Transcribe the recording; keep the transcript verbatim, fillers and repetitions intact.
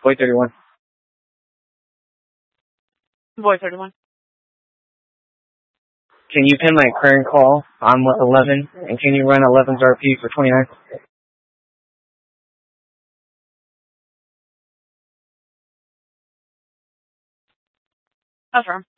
Boy thirty-one. Boy thirty-one. Can you pin my current call on eleven, and can you run eleven's R P for twenty-nine? Affirm.